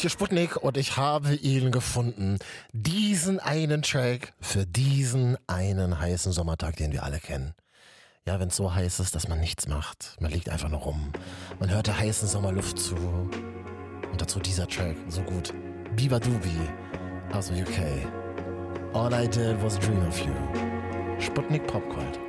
hier Sputnik und ich habe ihn gefunden. Diesen einen Track für diesen einen heißen Sommertag, den wir alle kennen. Ja, wenn es so heiß ist, dass man nichts macht. Man liegt einfach nur rum. Man hört der heißen Sommerluft zu. Und dazu dieser Track, so gut. Biba Dubi aus dem UK. All I did was dream of you. Sputnik Popgold.